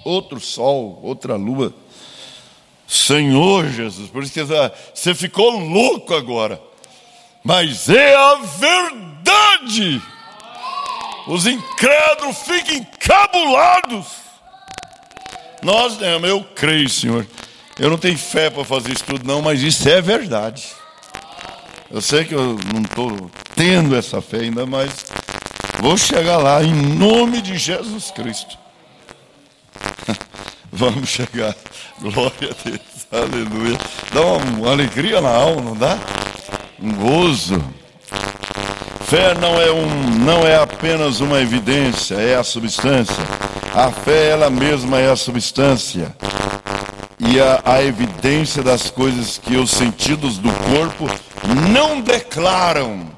outro sol, outra lua. Senhor Jesus, por isso que você ficou louco agora. Mas é a verdade. Os incrédulos ficam encabulados. Eu creio, Senhor. Eu não tenho fé para fazer isso tudo não, mas isso é verdade. Eu sei que eu não estou tendo essa fé ainda, mas vou chegar lá em nome de Jesus Cristo. Vamos chegar. Glória a Deus. Aleluia. Dá uma alegria na alma, não dá? Um gozo. Fé não é apenas uma evidência, é a substância. A fé ela mesma é a substância. E a evidência das coisas que os sentidos do corpo não declaram.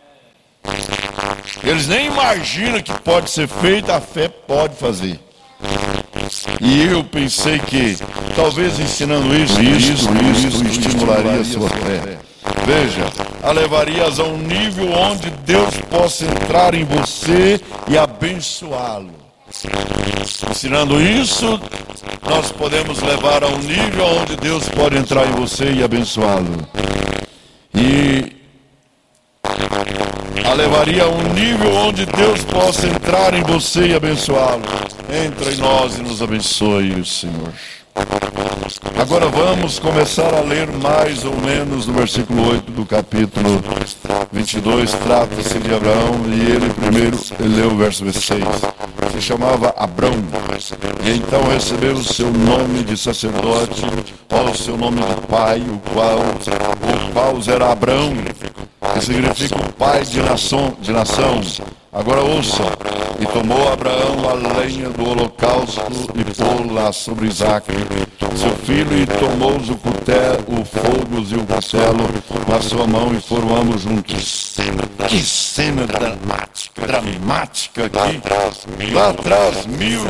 Eles nem imaginam que pode ser feito, a fé pode fazer. E eu pensei que talvez ensinando isso estimularia a sua fé. Veja, a levarias a um nível onde Deus possa entrar em você e abençoá-lo. Ensinando isso, nós podemos levar a um nível onde Deus pode entrar em você e abençoá-lo. E a levaria a um nível onde Deus possa entrar em você e abençoá-lo. Entra em nós e nos abençoe, Senhor. Agora vamos começar a ler mais ou menos no versículo 8 do capítulo 22. Trata-se de Abraão e ele primeiro leu o verso 6. Se chamava Abrão e então recebeu o seu nome de sacerdote, o seu nome de pai, o qual era Abrão, que significa o pai de nação. Agora ouça, e tomou Abraão a lenha do holocausto e pô-la sobre Isaque, seu filho, e tomou o fogo e o cutelo na sua mão, e foram ambos juntos. Que cena dramática aqui. Lá atrás,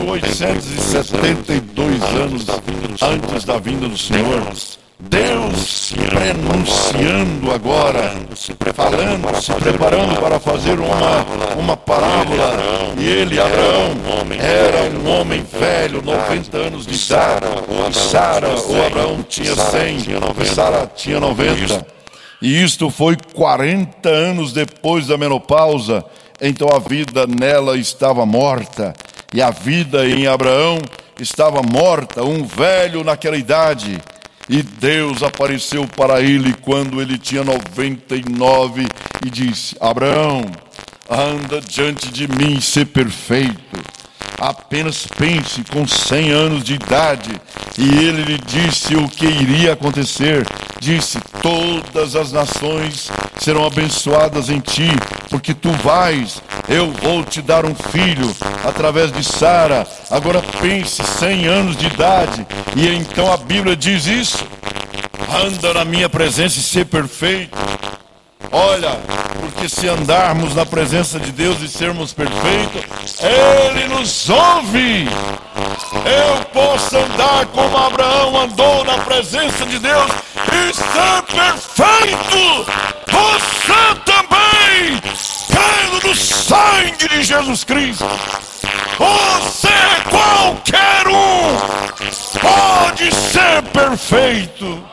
1872 anos antes da vinda do Senhor, Deus prenunciando agora, falando, se preparando para fazer uma parábola. E ele, Abraão, era um homem velho, 90 anos de idade. E Sara, ou Abraão, tinha 100, e Sara tinha 90. E isto foi 40 anos depois da menopausa. Então a vida nela estava morta. E a vida em Abraão estava morta, um velho naquela idade. E Deus apareceu para ele quando ele tinha 99 e disse: Abraão, anda diante de mim e ser perfeito. Apenas pense, com 100 anos de idade. E ele lhe disse o que iria acontecer. Disse: todas as nações serão abençoadas em ti, porque tu vais, eu vou te dar um filho através de Sara. Agora pense, 100 anos de idade. E então a Bíblia diz isso: anda na minha presença e ser perfeito. Olha, porque se andarmos na presença de Deus e sermos perfeitos, Ele nos ouve. Eu posso andar como Abraão andou na presença de Deus e ser perfeito. Você também, crendo no sangue de Jesus Cristo. Você, qualquer um, pode ser perfeito.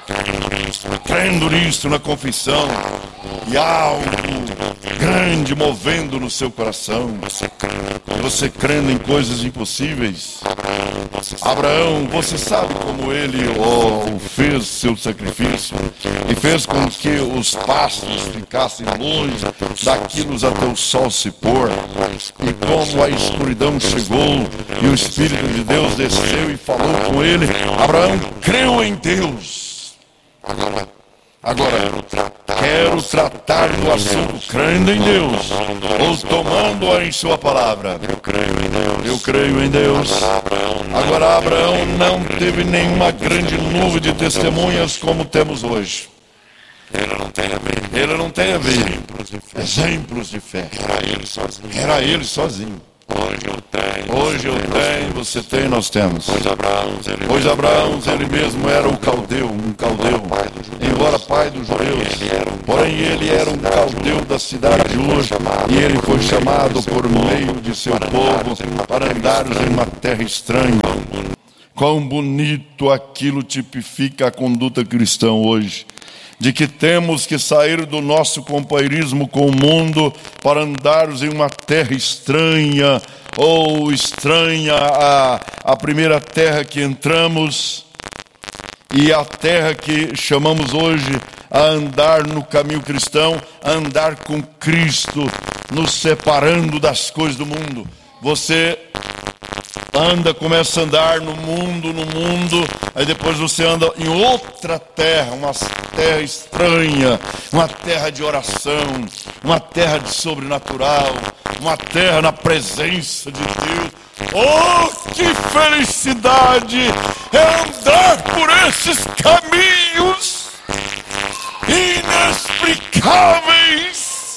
Crendo nisso na confissão, e algo grande movendo no seu coração, você crendo em coisas impossíveis. Abraão, você sabe como ele fez seu sacrifício e fez com que os pastos ficassem longe daquilo até o sol se pôr, e como a escuridão chegou e o Espírito de Deus desceu e falou com ele. Abraão creu em Deus. Agora, quero tratar do assunto crendo em Deus, ou tomando-a em sua palavra. Eu creio em Deus. Agora, Abraão não teve nenhuma grande nuvem de testemunhas como temos hoje. Ele não tem a ver. Exemplos de fé. Era ele sozinho. Hoje eu tenho, você tem, nós temos. Pois Abraão, ele mesmo era um caldeu, agora pai dos judeus. Porém ele era um caldeu da cidade de Ur, e ele foi chamado por meio de seu povo para andares em uma terra estranha. Quão bonito aquilo tipifica a conduta cristã hoje, de que temos que sair do nosso companheirismo com o mundo para andarmos em uma terra estranha, ou estranha a primeira terra que entramos, e a terra que chamamos hoje a andar no caminho cristão, a andar com Cristo, nos separando das coisas do mundo. Você começa a andar no mundo, aí depois você anda em outra terra, uma terra estranha, uma terra de oração, uma terra de sobrenatural, uma terra na presença de Deus. Oh, que felicidade é andar por esses caminhos inexplicáveis.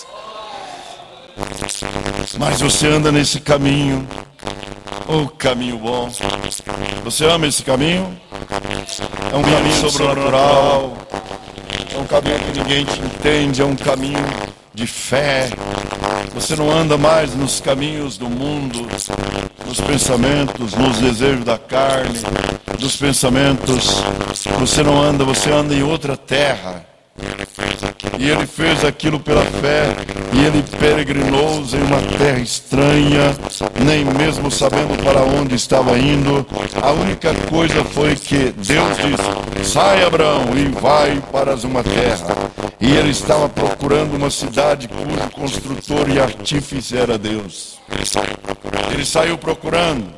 Mas você anda nesse caminho, o caminho bom. Você ama esse caminho? É um caminho sobrenatural, é um caminho que ninguém te entende, é um caminho de fé. Você não anda mais nos caminhos do mundo, nos pensamentos, nos desejos da carne, dos pensamentos. Você não anda, você anda em outra terra. E ele fez aquilo pela fé, e ele peregrinou em uma terra estranha, nem mesmo sabendo para onde estava indo. A única coisa foi que Deus disse: sai, Abraão, e vai para uma terra. E ele estava procurando uma cidade cujo construtor e artífice era Deus. Ele saiu procurando.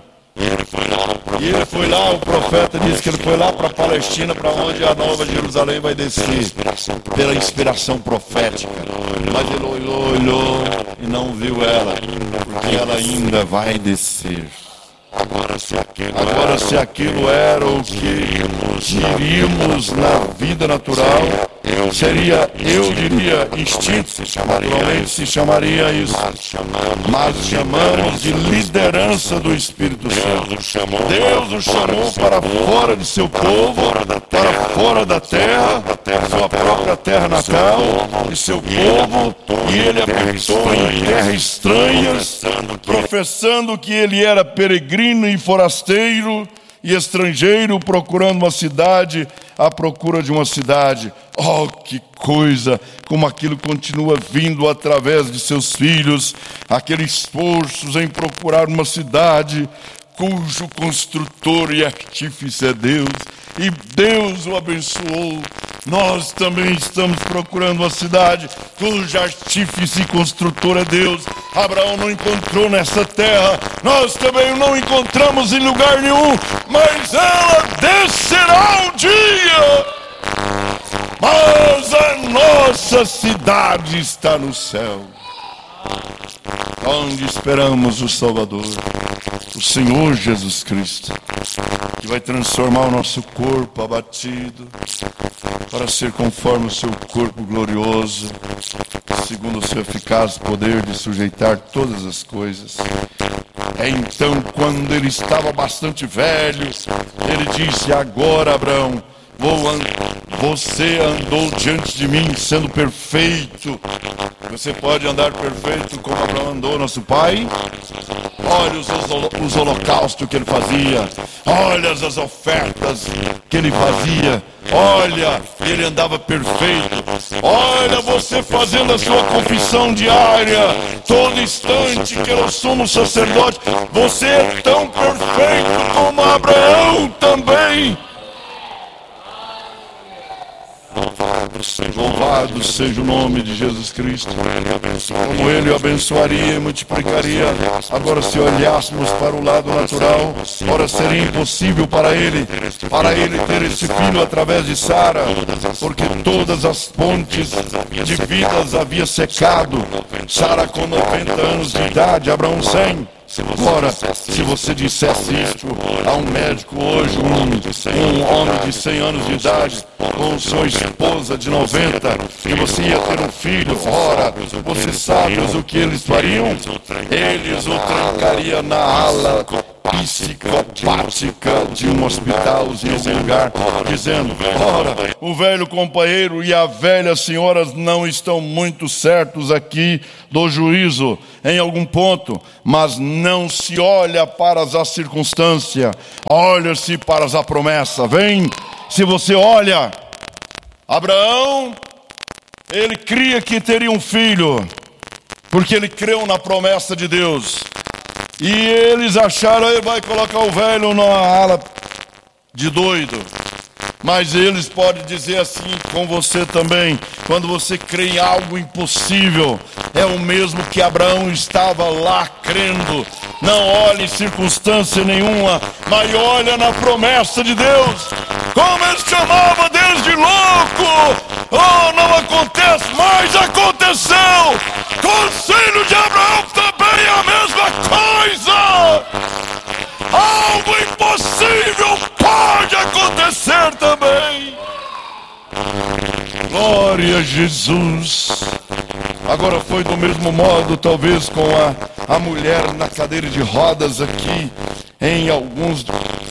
E ele foi lá, o profeta diz que ele foi lá para a Palestina, para onde a Nova Jerusalém vai descer, pela inspiração profética. Mas ele olhou e não viu ela, porque ela ainda vai descer. Agora, se aquilo era o que diríamos na vida natural, seria, eu diria, instinto. Naturalmente se chamaria isso. Mas chamamos de liderança do Espírito Santo. Deus o chamou para fora de seu povo, para fora da terra, sua própria terra natal, de seu povo, e ele habitou em terras estranhas, professando que ele era peregrino e forasteiro e estrangeiro, procurando uma cidade, à procura de uma cidade. Oh, que coisa! Como aquilo continua vindo através de seus filhos, aqueles esforços em procurar uma cidade cujo construtor e artífice é Deus, e Deus o abençoou. Nós também estamos procurando uma cidade cujo artífice e construtor é Deus. Abraão não encontrou nessa terra, nós também não encontramos em lugar nenhum, mas ela descerá um dia. Mas a nossa cidade está no céu, onde esperamos o Salvador, o Senhor Jesus Cristo, que vai transformar o nosso corpo abatido para ser conforme o seu corpo glorioso, segundo o seu eficaz poder de sujeitar todas as coisas. É então, quando ele estava bastante velho, ele disse: agora, Abraão, você andou diante de mim sendo perfeito. Você pode andar perfeito como Abraão andou, nosso pai? Olha os holocaustos que ele fazia. Olha as ofertas que ele fazia. Olha, ele andava perfeito. Olha você fazendo a sua confissão diária, todo instante, que era o sumo sacerdote. Você é tão perfeito como Abraão também. Louvado seja o nome de Jesus Cristo. Como ele o abençoaria e multiplicaria. Agora, se olhássemos para o lado natural, ora, seria impossível para ele ter esse filho através de Sara, porque todas as fontes de vidas havia secado. Sara com 90 anos de idade, Abraão 100. Agora, se você dissesse isto a um médico hoje, um homem de 100 anos de idade, com sua esposa de 90, e você ia ter um filho, ora, você sabe o que eles fariam? Eles o trancariam na ala psicopática de um hospital em algum lugar, dizendo: ora, o velho companheiro e a velha senhora não estão muito certos aqui do juízo em algum ponto, mas não se olha para as circunstâncias, olha-se para a promessa. Vem, se você olha, Abraão, ele cria que teria um filho, porque ele creu na promessa de Deus. E eles acharam, ele vai colocar o velho numa ala de doido. Mas eles podem dizer assim com você também: quando você crê em algo impossível, é o mesmo que Abraão estava lá crendo. Não olha em circunstância nenhuma, mas olha na promessa de Deus. Como eles chamavam Deus de louco! Oh, não acontece, mas aconteceu! Com o filho de Abraão também é a mesma coisa! Algo impossível pode acontecer também! Glória a Jesus! Agora foi do mesmo modo, talvez, com a mulher na cadeira de rodas aqui, em alguns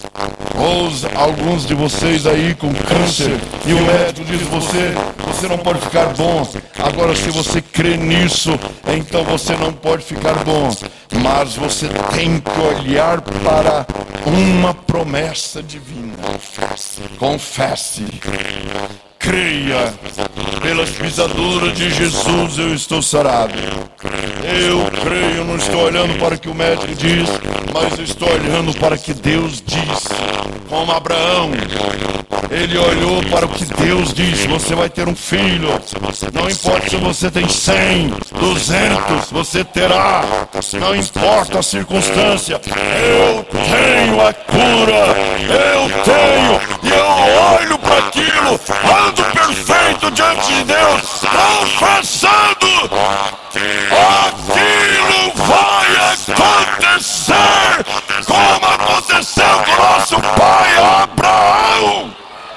de vocês aí com câncer, e o médico diz: você não pode ficar bom. Agora, se você crê nisso, então você não pode ficar bom, mas você tem que olhar para uma promessa divina. Confesse, creia, pelas pisaduras de Jesus eu estou sarado. Eu creio, não estou olhando para o que o médico diz, mas estou olhando para o que Deus diz. Como Abraão, ele olhou para o que Deus diz: você vai ter um filho. Não importa se você tem 100, 200, você terá. Não importa a circunstância. Eu tenho a cura. Eu tenho. E eu olho para aquilo, ando perfeito diante de Deus, confessando: aquilo vai acontecer, como aconteceu com nosso pai Abraão.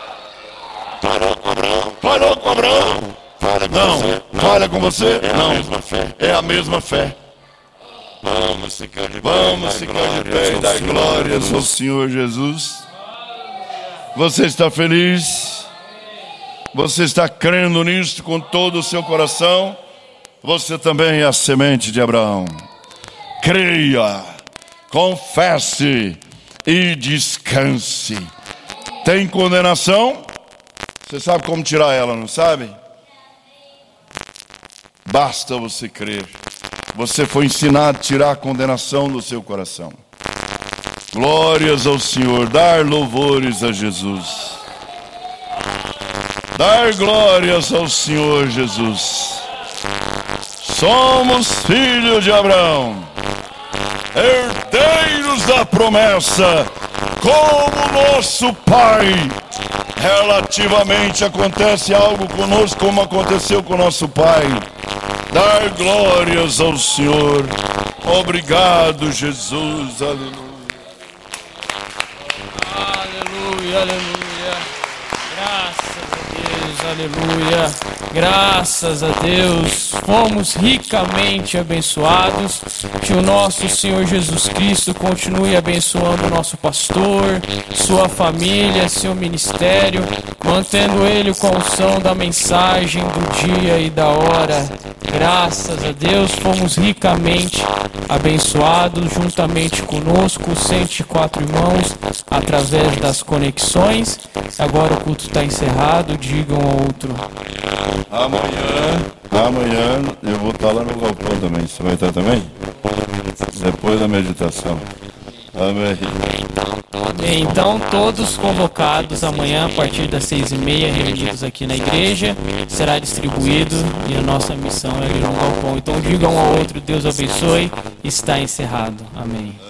Parou com Abraão? Não. Falha com você? Não. É a mesma fé. Vamos ficar de pé e dar glórias ao Senhor Jesus. Você está feliz? Você está crendo nisso com todo o seu coração? Você também é a semente de Abraão. Creia, confesse e descanse. Tem condenação? Você sabe como tirar ela, não sabe? Basta você crer. Você foi ensinado a tirar a condenação do seu coração. Glórias ao Senhor. Dar louvores a Jesus. Dar glórias ao Senhor Jesus. Somos filhos de Abraão, herdeiros da promessa, como nosso pai. Relativamente acontece algo conosco como aconteceu com nosso pai. Dar glórias ao Senhor. Obrigado, Jesus. Aleluia. Aleluia, aleluia. Graças a Deus, aleluia. Graças a Deus. Fomos ricamente abençoados. Que o nosso Senhor Jesus Cristo continue abençoando o nosso pastor, sua família, seu ministério, mantendo ele com a unção da mensagem do dia e da hora. Graças a Deus, fomos ricamente abençoados juntamente conosco, 104 irmãos, através das conexões. Agora o culto está encerrado, digam ao outro. Amanhã eu vou estar lá no galpão também. Você vai estar também? Depois da meditação. Amém. Então, todos convocados amanhã, a partir das 6h30, reunidos aqui na igreja, será distribuído e a nossa missão é ir ao galpão. Então, digam ao outro: Deus abençoe, está encerrado. Amém.